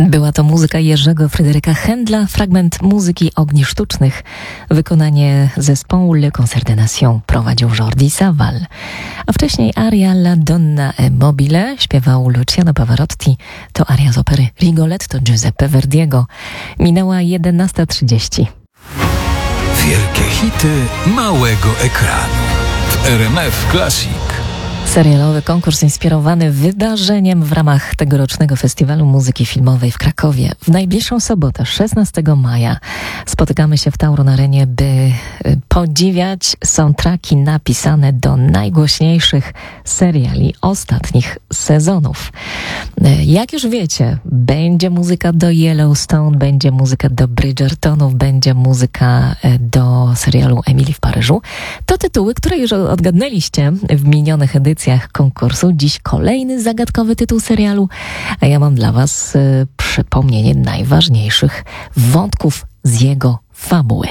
Była to muzyka Jerzego Fryderyka Händla, fragment muzyki Ogni Sztucznych. Wykonanie zespołu Le Concert des Nations prowadził Jordi Savall. A wcześniej aria La Donna e Mobile śpiewał Luciano Pavarotti. To aria z opery Rigoletto Giuseppe Verdiego. Minęła 11:30. Wielkie hity małego ekranu w RMF Classic. Serialowy konkurs inspirowany wydarzeniem w ramach tegorocznego Festiwalu Muzyki Filmowej w Krakowie. W najbliższą sobotę, 16 maja, spotykamy się w Tauron Arenie, by podziwiać soundtracki napisane do najgłośniejszych seriali ostatnich sezonów. Jak już wiecie, będzie muzyka do Yellowstone, będzie muzyka do Bridgertonów, będzie muzyka do serialu Emily w Paryżu. To tytuły, które już odgadnęliście w minionych edycjach konkursu. Dziś kolejny zagadkowy tytuł serialu, a ja mam dla was przypomnienie najważniejszych wątków z jego fabuły.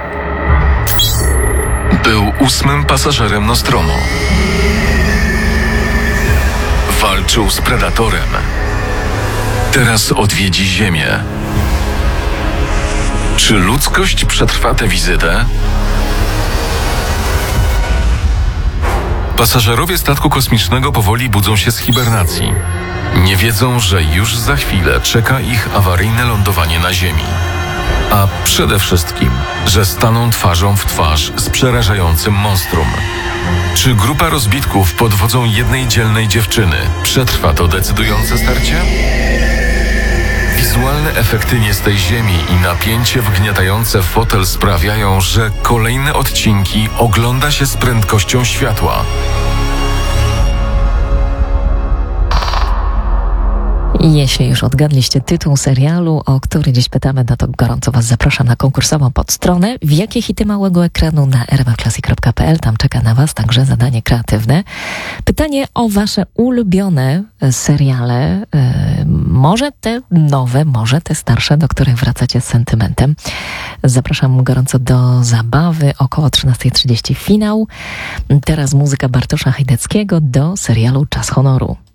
Był 8. pasażerem Nostromo. Walczył z Predatorem. Teraz odwiedzi Ziemię. Czy ludzkość przetrwa tę wizytę? Pasażerowie statku kosmicznego powoli budzą się z hibernacji. Nie wiedzą, że już za chwilę czeka ich awaryjne lądowanie na Ziemi. A przede wszystkim, że staną twarzą w twarz z przerażającym monstrum. Czy grupa rozbitków pod wodzą jednej dzielnej dziewczyny przetrwa to decydujące starcie? Wizualne efekty nie z tej ziemi i napięcie wgniatające fotel sprawiają, że kolejne odcinki ogląda się z prędkością światła. Jeśli już odgadliście tytuł serialu, o który dziś pytamy, no to gorąco was zapraszam na konkursową podstronę. Wielkie hity małego ekranu na rmfclassic.pl. Tam czeka na was także zadanie kreatywne. Pytanie o wasze ulubione seriale. Może te nowe, może te starsze, do których wracacie z sentymentem. Zapraszam gorąco do zabawy. Około 13:30 finał. Teraz muzyka Bartosza Hajdeckiego do serialu Czas Honoru.